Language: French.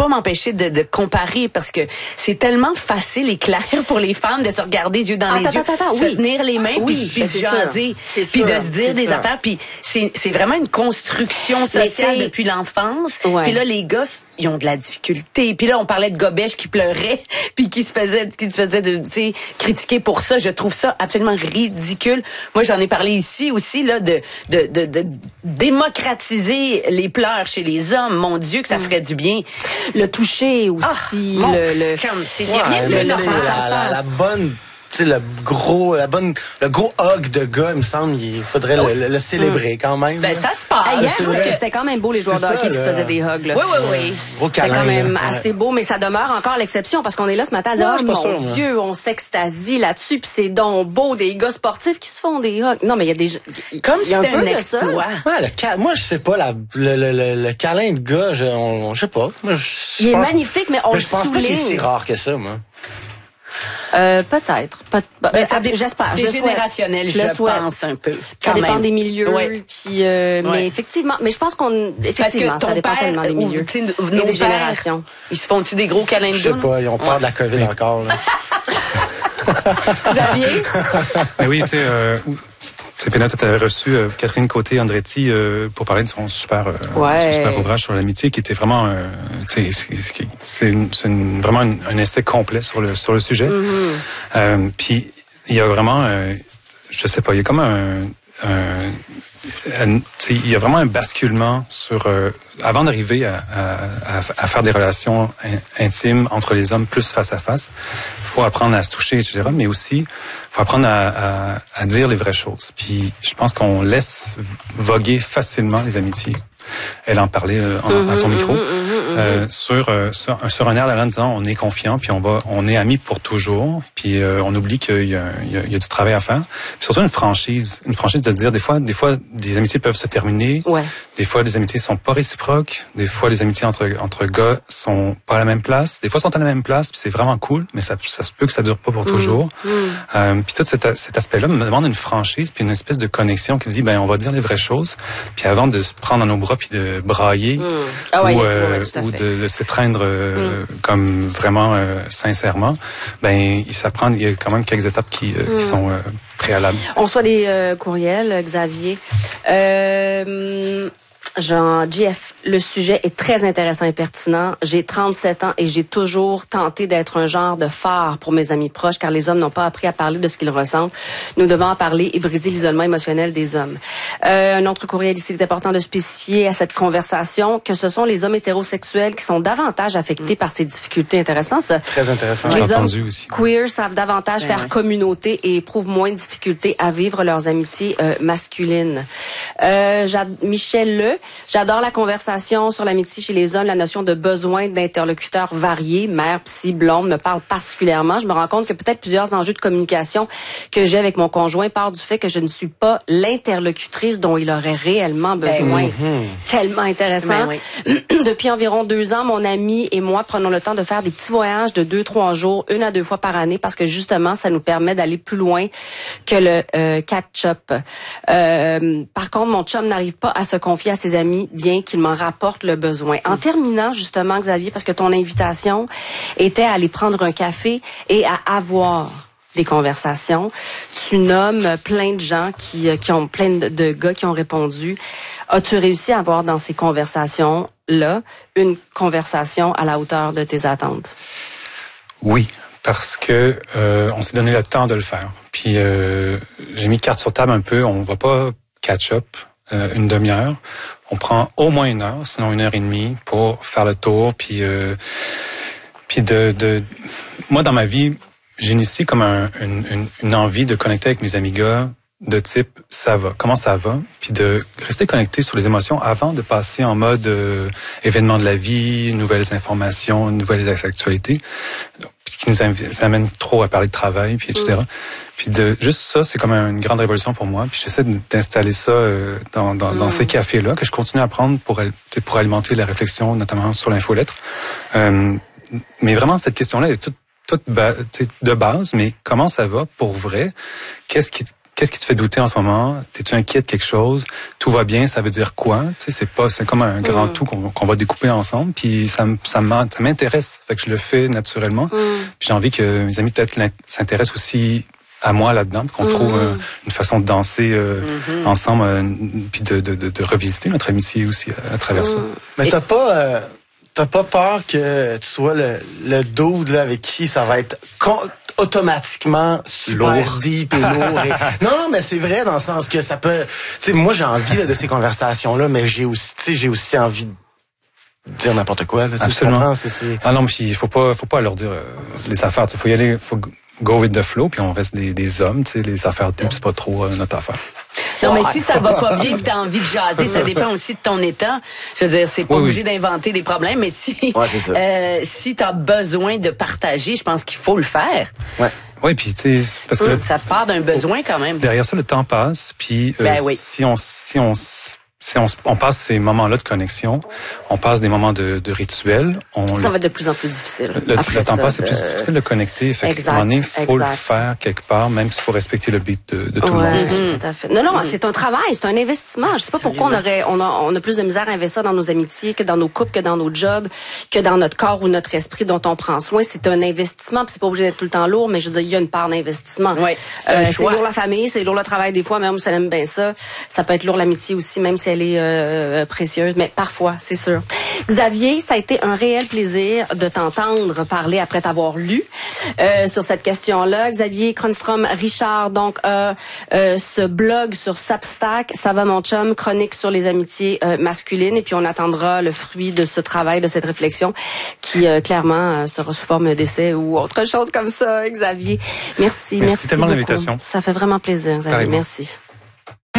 pas m'empêcher de comparer parce que c'est tellement facile et clair pour les femmes de se regarder les yeux dans les yeux, se tenir les mains, puis se jaser, puis de se dire des affaires. Puis c'est vraiment une construction sociale depuis l'enfance. Puis là, les gosses, ils ont de la difficulté. Puis là, on parlait de Gobèche qui pleurait, puis qui se faisait critiquer pour ça. Je trouve ça absolument ridicule. Moi, j'en ai parlé ici aussi, là, de démocratiser les pleurs chez les hommes. Mon Dieu, que ça ferait du bien. Le toucher aussi. La bonne... Tu sais, le gros hug de gars, il me semble, il faudrait le célébrer quand même. Ben, ça se passe. Hier, je trouve que c'était quand même beau, les joueurs de hockey qui se faisaient des hugs, là. Oui. Gros câlin. C'était quand même assez beau, mais ça demeure encore l'exception, parce qu'on est là ce matin à dire, mon Dieu, on s'extasie là-dessus, puis c'est donc beau, des gars sportifs qui se font des hugs. Non, mais il y a des... Comme si c'était un exploit. Moi, je sais pas, le câlin de gars, je sais pas. Il est magnifique, mais on le souligne. Je pense pas qu'il est si rare que ça, moi. Peut-être. J'espère. C'est générationnel, je pense un peu. Ça dépend des milieux. Puis, mais effectivement, je pense ça dépend tellement des milieux et des générations. Ils se font-tu des gros câlins de gars? Je sais pas, ils ont peur de la COVID encore. Là. Xavier? Mais oui, tu sais, Pénat, tu avais reçu Catherine Côté-Andretti pour parler de son super ouvrage sur l'amitié qui était vraiment, vraiment un essai complet sur le sujet. Mm-hmm. Puis il y a vraiment, je sais pas, il y a comme il y a vraiment un basculement sur avant d'arriver à faire des relations intimes entre les hommes plus face à face. Il faut apprendre à se toucher, etc. Mais aussi, il faut apprendre à dire les vraies choses. Puis je pense qu'on laisse voguer facilement les amitiés. Elle en parlait à ton micro. Sur un air d'allant disant on est confiant puis on est amis pour toujours puis on oublie qu'il y a du travail à faire. Puis surtout une franchise de dire des fois des amitiés peuvent se terminer. Des fois des amitiés sont pas réciproques, des fois les amitiés entre gars sont pas à la même place, des fois sont à la même place puis c'est vraiment cool mais ça se peut que ça dure pas pour toujours. Puis tout cet aspect-là me demande une franchise puis une espèce de connexion qui dit ben on va dire les vraies choses puis avant de se prendre dans nos bras puis de brailler ou de s'étreindre comme vraiment sincèrement, ben il y a quand même quelques étapes qui sont préalables. On reçoit des courriels, Xavier. JF, le sujet est très intéressant et pertinent. J'ai 37 ans et j'ai toujours tenté d'être un genre de phare pour mes amis proches car les hommes n'ont pas appris à parler de ce qu'ils ressentent. Nous devons en parler et briser l'isolement émotionnel des hommes. Un autre courriel ici, il est important de spécifier à cette conversation que ce sont les hommes hétérosexuels qui sont davantage affectés par ces difficultés. Intéressant, ça. Très intéressant. Les hommes queer savent davantage faire communauté et éprouvent moins de difficultés à vivre leurs amitiés masculines. Michel j'adore la conversation sur l'amitié chez les hommes. La notion de besoin d'interlocuteurs variés, mère, psy, blonde, me parle particulièrement. Je me rends compte que peut-être plusieurs enjeux de communication que j'ai avec mon conjoint partent du fait que je ne suis pas l'interlocutrice dont il aurait réellement besoin. Tellement intéressant. Depuis environ 2 ans, mon ami et moi prenons le temps de faire des petits voyages de 2-3 jours, 1 à 2 fois par année, parce que justement, ça nous permet d'aller plus loin que le catch-up. Par contre, mon chum n'arrive pas à se confier à ses amis, bien qu'il m'en rapporte le besoin. En terminant, justement, Xavier, parce que ton invitation était à aller prendre un café et à avoir des conversations, tu nommes plein de gens qui ont plein de gars qui ont répondu. As-tu réussi à avoir dans ces conversations-là une conversation à la hauteur de tes attentes? Oui, parce que on s'est donné le temps de le faire. Puis j'ai mis carte sur table un peu. On va pas catch-up une demi-heure. On prend au moins 1 heure, sinon 1h30 pour faire le tour. Puis moi dans ma vie, j'ai initié comme une envie de connecter avec mes amis gars de type ça va, comment ça va, puis de rester connecté sur les émotions avant de passer en mode événement de la vie, nouvelles informations, nouvelles actualités, qui nous amène trop à parler de travail, puis etc. Puis juste ça, c'est comme une grande révolution pour moi. Puis j'essaie d'installer ça dans ces cafés-là que je continue à prendre pour alimenter la réflexion, notamment sur l'infolettre. Mais vraiment, cette question-là est toute de base, mais comment ça va pour vrai? qu'est-ce qui te fait douter en ce moment? T'es-tu inquiet de quelque chose? Tout va bien, ça veut dire quoi? Tu sais, c'est comme un grand tout qu'on va découper ensemble, puis ça m'intéresse. Fait que je le fais naturellement. Puis j'ai envie que mes amis peut-être s'intéressent aussi à moi là-dedans, qu'on trouve une façon de danser ensemble, puis de revisiter notre amitié aussi à travers ça. Mais t'as pas peur que tu sois le dude là, avec qui ça va être automatiquement super lourd. Deep et lourd. Non, mais c'est vrai dans le sens que ça peut... Tu sais, moi, j'ai envie là, de ces conversations-là, mais j'ai aussi envie de dire n'importe quoi. Là, absolument. Ah non, puis il faut pas leur dire les affaires. Il faut y aller, faut go with the flow, puis on reste des hommes. Tu sais, les affaires types, c'est pas trop notre affaire. Non, mais si ça va pas bien et t'as envie de jaser, ça dépend aussi de ton état. Je veux dire, c'est pas obligé d'inventer des problèmes, mais si t'as besoin de partager, je pense qu'il faut le faire. Ouais. Oui, puis tu sais, parce que ça part d'un besoin quand même. Derrière ça, le temps passe, puis si on passe ces moments-là de connexion, on passe des moments de rituel. Ça va être de plus en plus difficile. Le temps passe, c'est plus difficile de connecter. Fait qu'à un moment donné, il faut le faire quelque part, même s'il faut respecter le beat de tout le monde. Tout à fait. Non, c'est un travail, c'est un investissement. Je sais pas pourquoi on a plus de misère à investir dans nos amitiés que dans nos couples, que dans nos jobs, que dans notre corps ou notre esprit dont on prend soin. C'est un investissement, puis c'est pas obligé d'être tout le temps lourd, mais je veux dire, il y a une part d'investissement. Oui, c'est lourd la famille, c'est lourd le travail des fois, même si elle aime bien ça. Ça peut être lourd l'amitié aussi, même si elle est précieuse, mais parfois, c'est sûr. Xavier, ça a été un réel plaisir de t'entendre parler après t'avoir lu sur cette question-là. Xavier Cronstrom-Richard, donc ce blog sur Substack, ça va mon chum, chronique sur les amitiés masculines, et puis on attendra le fruit de ce travail, de cette réflexion, qui clairement sera sous forme d'essai ou autre chose comme ça, Xavier. Merci tellement de l'invitation. Ça fait vraiment plaisir, Xavier. Merci.